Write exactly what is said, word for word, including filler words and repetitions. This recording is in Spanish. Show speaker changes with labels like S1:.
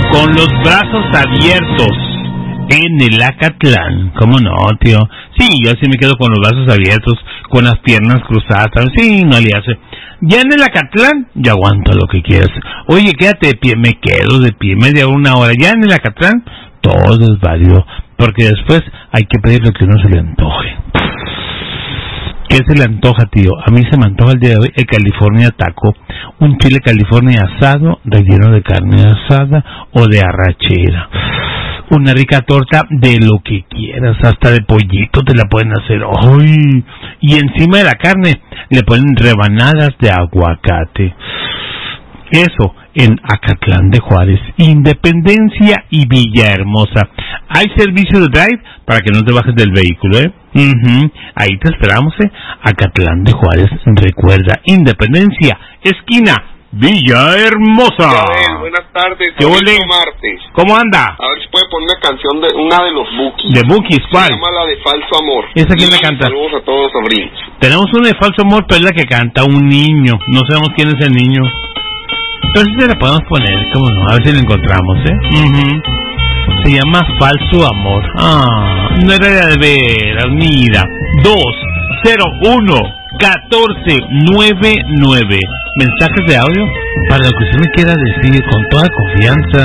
S1: con los brazos abiertos en el Acatlán. ¿Cómo no, tío? Sí, yo sí me quedo con los brazos abiertos, con las piernas cruzadas. Sí, no le hace. Ya en el Acatlán, yo aguanto lo que quieras. Oye, quédate de pie, me quedo de pie media una hora. Ya en el Acatlán, todo es válido, porque después hay que pedir lo que no se le antoje. ¿Qué se le antoja, tío? A mí se me antoja el día de hoy el California Taco, un chile California asado, relleno de carne asada o de arrachera. Una rica torta de lo que quieras, hasta de pollito te la pueden hacer. ¡Ay! Y encima de la carne le ponen rebanadas de aguacate. Eso en Acatlán de Juárez, Independencia y Villahermosa. Hay servicio de drive para que no te bajes del vehículo, ¿eh? Uh-huh. Ahí te esperamos, ¿eh? Acatlán de Juárez, recuerda, Independencia, esquina Villahermosa.
S2: Joel, buenas tardes.
S1: ¿Qué ole?
S2: Martes.
S1: ¿Cómo anda?
S2: A ver si puede poner una canción de una de los Bukis.
S1: ¿De Bukis? ¿Cuál?
S2: Se llama la de Falso Amor.
S1: ¿Esa quién la canta?
S2: Saludos a todos los sobrinos.
S1: Tenemos una de Falso Amor, pero es la que canta un niño. No sabemos quién es el niño. Pero sí se la podemos poner, ¿cómo no? A ver si la encontramos, ¿eh? Uh-huh. Se llama Falso Amor. Ah, no era de veras, mira. dos cero uno catorce noventa y nueve. Mensajes de audio para lo que usted me quiera decir con toda confianza.